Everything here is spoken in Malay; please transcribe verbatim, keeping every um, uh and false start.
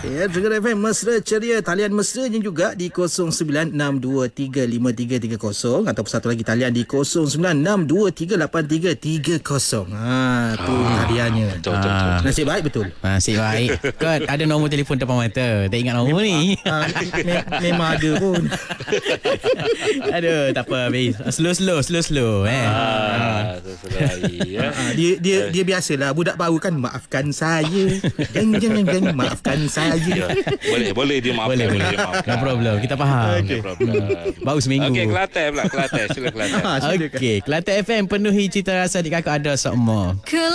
Ya, Dengar F M Mesra Ceria. Talian mesranya juga di kosong sembilan enam dua tiga lima tiga tiga kosong ataupun satu lagi talian di kosong sembilan enam dua tiga lapan tiga tiga kosong. Ha, tu ah, taliannya. Betul, betul, betul, betul. Nasib baik betul. Nasib baik. Kau ada nombor telefon depan mata. Tak ingat nombor ni. Ha, me- memang ada pun. Aduh, tak apa habis. Slow slow slow slow eh. Ah, slow lagi ya. Ha, dia dia dia biasalah budak baru kan, maafkan saya. Jangan jangan jangan maafkan saya. Ya. Boleh, boleh dia maafkan. Boleh, boleh. Dia maafkan. No problem. Kita faham. Okay. No problem. Baru seminggu. Okey, Kelantan pula. Kelantan. Sila Kelantan. Ha, silakan. Okey, Kelantan F M penuhi cita rasa adik kakak ada semua.